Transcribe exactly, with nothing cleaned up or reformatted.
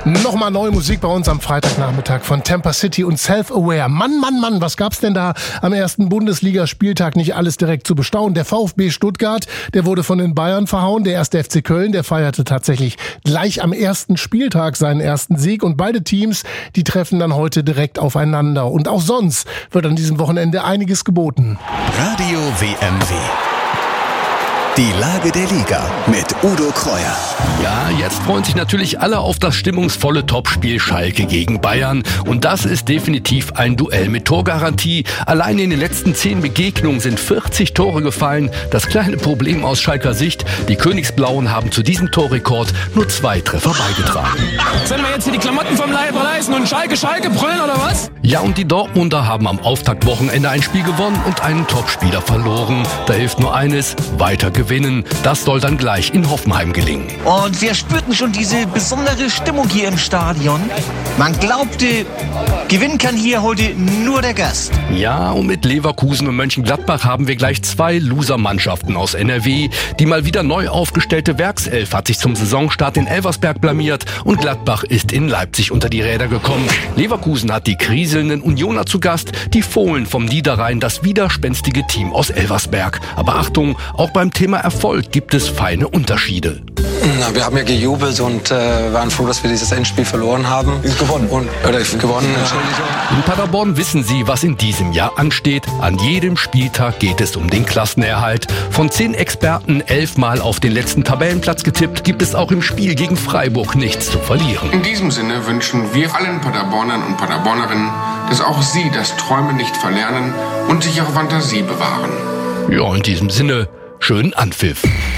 Nochmal neue Musik bei uns am Freitagnachmittag von Tampa City und Self-Aware. Mann, Mann, Mann, was gab's denn da am ersten Bundesligaspieltag? Nicht alles direkt zu bestaunen. Der VfB Stuttgart, der wurde von den Bayern verhauen. Der erste F C Köln, der feierte tatsächlich gleich am ersten Spieltag seinen ersten Sieg. Und beide Teams, die treffen dann heute direkt aufeinander. Und auch sonst wird an diesem Wochenende einiges geboten. Radio W M W. Die Lage der Liga mit Udo Kreuer. Ja, jetzt freuen sich natürlich alle auf das stimmungsvolle Topspiel Schalke gegen Bayern. Und das ist definitiv ein Duell mit Torgarantie. Allein in den letzten zehn Begegnungen sind vierzig Tore gefallen. Das kleine Problem aus Schalker Sicht: die Königsblauen haben zu diesem Torrekord nur zwei Treffer beigetragen. Sollen wir jetzt hier die Klamotten vom Leib reißen und Schalke, Schalke brüllen oder was? Ja, und die Dortmunder haben am Auftaktwochenende ein Spiel gewonnen und einen Topspieler verloren. Da hilft nur eines: weiter gewinnen. Das soll dann gleich in Hoffenheim gelingen. Und wir spürten schon diese besondere Stimmung hier im Stadion. Man glaubte, gewinnen kann hier heute nur der Gast. Ja, und mit Leverkusen und Mönchengladbach haben wir gleich zwei Loser-Mannschaften aus N R W. Die mal wieder neu aufgestellte Werkself hat sich zum Saisonstart in Elversberg blamiert und Gladbach ist in Leipzig unter die Räder gekommen. Leverkusen hat die kriselnden Unioner zu Gast, die Fohlen vom Niederrhein, das widerspenstige Team aus Elversberg. Aber Achtung, auch beim Thema Erfolg gibt es feine Unterschiede. Na, wir haben ja gejubelt und äh, waren froh, dass wir dieses Endspiel verloren haben. Ist gewonnen. Und, oder gewonnen, Entschuldigung. In Paderborn wissen sie, was in diesem Jahr ansteht. An jedem Spieltag geht es um den Klassenerhalt. Von zehn Experten elfmal auf den letzten Tabellenplatz getippt, gibt es auch im Spiel gegen Freiburg nichts zu verlieren. In diesem Sinne wünschen wir allen Paderbornern und Paderbornerinnen, dass auch sie das Träumen nicht verlernen und sich auch Fantasie bewahren. Ja, in diesem Sinne, schönen Anpfiff.